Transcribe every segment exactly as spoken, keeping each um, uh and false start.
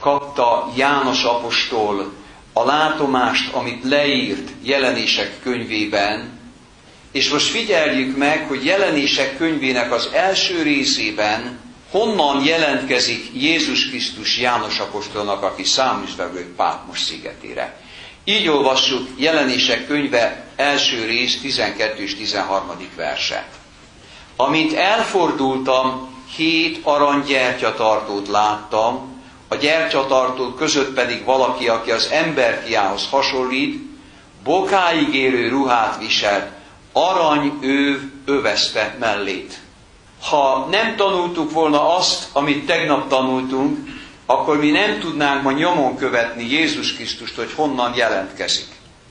kapta János apostol a látomást, amit leírt Jelenések könyvében, és most figyeljük meg, hogy Jelenések könyvének az első részében honnan jelentkezik Jézus Krisztus János apostolnak, aki számüzleő Pátmos szigetére. Így olvassuk Jelenések könyve első rész tizenkettő és tizenharmadik verse. Amint elfordultam, hét aranygyertyatartót láttam, a gyertyatartók között pedig valaki, aki az emberfiához hasonlít, bokáig érő ruhát viselt, aranyőv övezte mellét. Ha nem tanultuk volna azt, amit tegnap tanultunk, akkor mi nem tudnánk ma nyomon követni Jézus Krisztust, hogy honnan jelentkezik.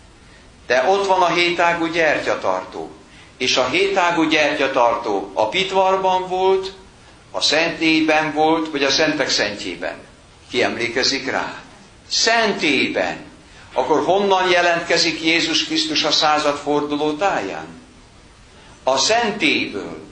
De ott van a hétágú gyertyatartó. És a hétágú gyertyatartó a pitvarban volt, a szentélyben volt, vagy a szentek szentjében. Ki emlékezik rá? Szentélyben. Akkor honnan jelentkezik Jézus Krisztus a századforduló táján? A szentélyből.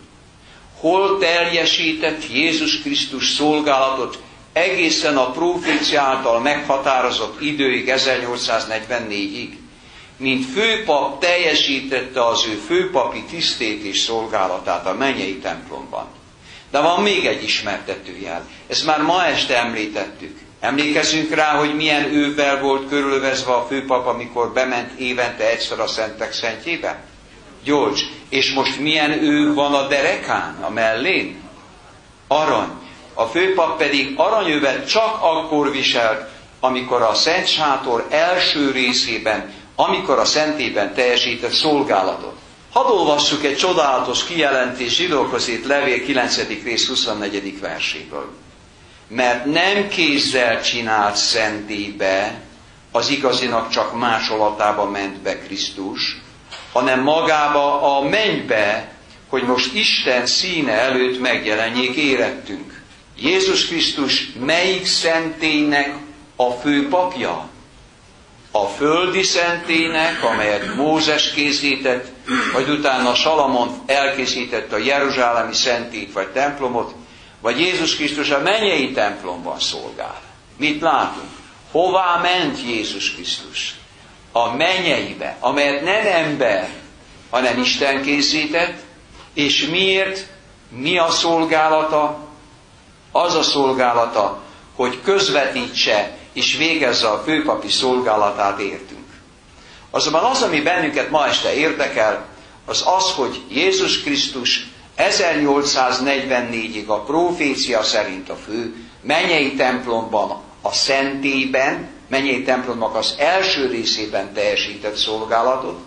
Hol teljesített Jézus Krisztus szolgálatot egészen a prófécia által meghatározott időig, ezernyolcszáznegyvennégyig? Mint főpap teljesítette az ő főpapi tisztét és szolgálatát a mennyei templomban. De van még egy ismertetőjel. Ezt már ma este említettük. Emlékezzünk rá, hogy milyen ővvel volt körülövezve a főpap, amikor bement évente egyszer a szentek szentjébe? Gyolcs. És most milyen ő van a derekán, a mellén? Arany. A főpap pedig aranyövet csak akkor viselt, amikor a Szent Sátor első részében, amikor a szentélyben teljesített szolgálatot. Hadd olvassuk egy csodálatos kijelentés Zsidókhoz írt levél kilencedik rész huszonnegyedik verséből. Mert nem kézzel csinált szentélybe, az igazinak csak másolatába ment be Krisztus, hanem magába a mennybe, hogy most Isten színe előtt megjelenjék érettünk. Jézus Krisztus melyik szentélynek a főpapja? A földi szentélynek, amelyet Mózes készített, vagy utána Salamon elkészítette a jeruzsálemi szentélyt vagy templomot, vagy Jézus Krisztus a mennyei templomban szolgál. Mit látunk? Hová ment Jézus Krisztus? A mennyeibe, amelyet nem ember, hanem Isten készített, és miért? Mi a szolgálata? Az a szolgálata, hogy közvetítse és végezze a főpapi szolgálatát értünk. Azonban az, ami bennünket ma este érdekel, az az, hogy Jézus Krisztus ezernyolcszáznegyvennégyig a prófécia szerint a fő mennyei templomban, a szentélyben, mennyei templomnak az első részében teljesített szolgálatot.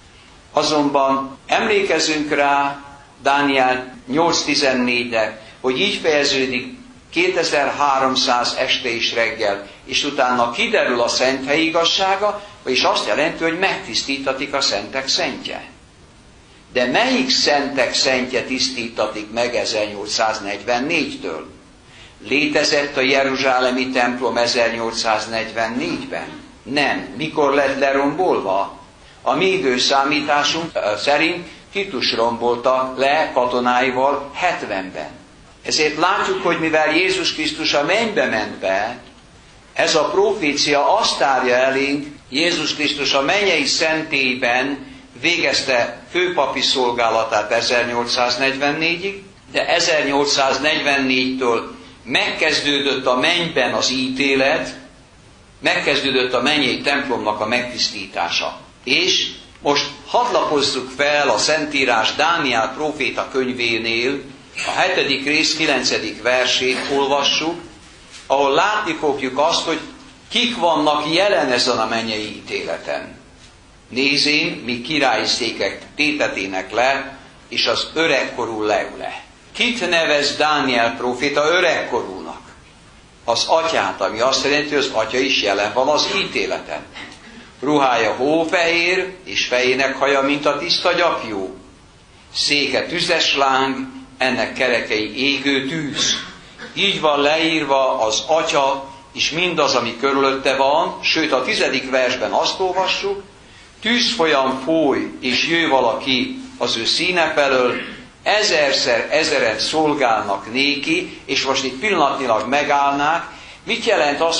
Azonban emlékezünk rá Dániel nyolc tizennégyre, hogy így fejeződik kétezer-háromszáz este és reggel, és utána kiderül a szent hely igazsága, vagyis azt jelenti, hogy megtisztítatik a szentek szentje. De melyik szentek szentje tisztítatik meg ezernyolcszáznegyvennégytől? Létezett a jeruzsálemi templom ezernyolcszáznegyvennégyben? Nem. Mikor lett lerombolva? A mi időszámításunk szerint Titus rombolta le katonáival hetvenben. Ezért látjuk, hogy mivel Jézus Krisztus a mennybe ment be, ez a profécia azt árja elénk, Jézus Krisztus a mennyei szentélyben végezte főpapi szolgálatát ezernyolcszáznegyvennégyig, de ezernyolcszáznegyvennégytől megkezdődött a mennyben az ítélet, megkezdődött a mennyei templomnak a megtisztítása. És most hadd lapozzuk fel a Szentírás Dániel próféta könyvénél, a hetedik rész kilencedik versét olvassuk, ahol látni fogjuk azt, hogy kik vannak jelen ezen a mennyei ítéleten. Nézén, mi királyi székek tétetének le, és az öregkorú leül le. Kit nevez Dániel próféta öregkorúnak? Az atyát, ami azt jelenti, hogy az atya is jelen van az ítéleten. Ruhája hófehér, és fejének haja, mint a tiszta gyapjú. Széke tüzes láng, ennek kerekei égő tűz. Így van leírva az atya, és mindaz, ami körülötte van, sőt a tizedik versben azt olvassuk, tűzfolyam fúj, és jő valaki az ő színe felől, ezerszer ezeren szolgálnak néki, és most itt pillanatnyilag megállnák. Mit jelent az,